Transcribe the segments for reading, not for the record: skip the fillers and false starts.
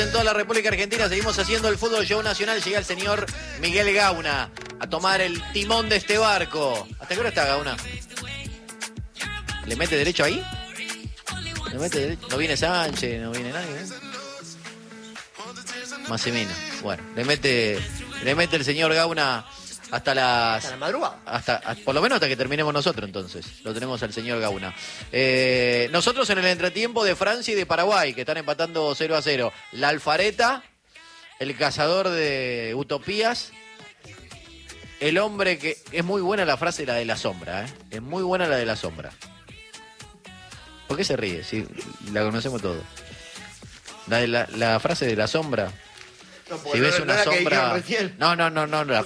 En toda la República Argentina seguimos haciendo el fútbol show nacional. Llega el señor Miguel Gauna a tomar el timón de este barco. ¿Hasta qué hora está Gauna? ¿Le mete derecho ahí? ¿Le mete derecho? No viene Sánchez, no viene nadie, ¿eh? Más o menos. Bueno, le mete el señor Gauna hasta la madrugada. Por lo menos hasta que terminemos nosotros, entonces. Lo tenemos al señor Gauna. Nosotros en el entretiempo de Francia y de Paraguay, que están empatando 0-0. La Alfareta, el cazador de utopías, el hombre que... Es muy buena la frase, la de la sombra, ¿eh? Es muy buena la de la sombra. ¿Por qué se ríe? Si la conocemos todos. La frase de la sombra... No, si ves una sombra... No, la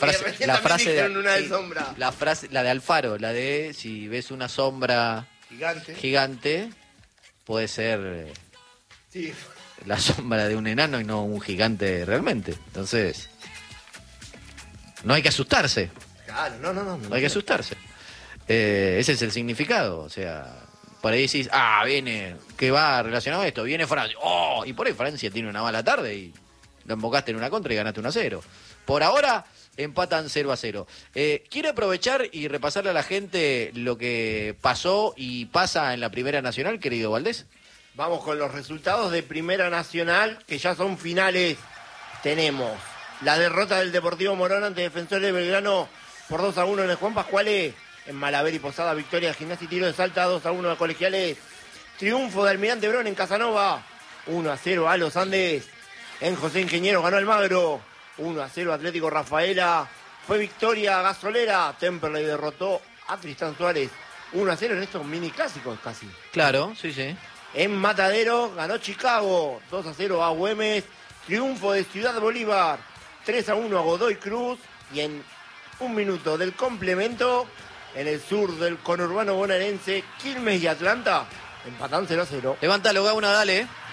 frase, la de Alfaro, la de si ves una sombra gigante puede ser sí, la sombra de un enano y no un gigante realmente. Entonces, no hay que asustarse. Claro, no hay que asustarse. Ese es el significado, o sea, por ahí decís, viene, ¿qué va relacionado a esto? Viene Francia, y por ahí Francia tiene una mala tarde y lo embocaste en una contra y ganaste 1-0. Por ahora empatan 0-0. ¿Quiere aprovechar y repasarle a la gente lo que pasó y pasa en la Primera Nacional, querido Valdés? Vamos con los resultados de Primera Nacional, que ya son finales. Tenemos la derrota del Deportivo Morón ante Defensores de Belgrano por 2-1 en el Juan Pascuales. En Malaver y Posada, victoria de Gimnasia y Tiro de Salta, 2-1 a Colegiales. Triunfo de Almirante Brown en Casanova, 1-0 a Los Andes. En José Ingeniero ganó Almagro, 1-0 Atlético Rafaela. Fue victoria gasolera. Temperley derrotó a Tristán Suárez, 1-0 en estos mini clásicos casi. Claro, sí. En Matadero ganó Chicago, 2-0 a Güemes. Triunfo de Ciudad Bolívar, 3-1 a Godoy Cruz. Y en un minuto del complemento, en el sur del conurbano bonaerense, Quilmes y Atlanta empatan 0-0. Levántalo, Gauna, dale.